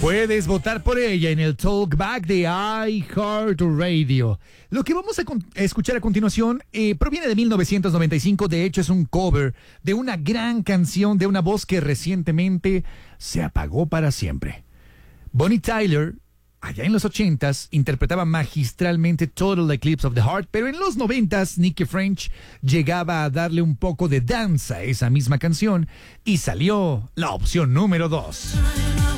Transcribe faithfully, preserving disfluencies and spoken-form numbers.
Puedes votar por ella en el Talkback de iHeartRadio. Lo que vamos a, con- a escuchar a continuación eh, proviene de mil novecientos noventa y cinco. De hecho, es un cover de una gran canción de una voz que recientemente se apagó para siempre. Bonnie Tyler, allá en los ochentas, interpretaba magistralmente Total Eclipse of the Heart, pero en los noventas, Nicky French llegaba a darle un poco de danza a esa misma canción y salió la opción número dos.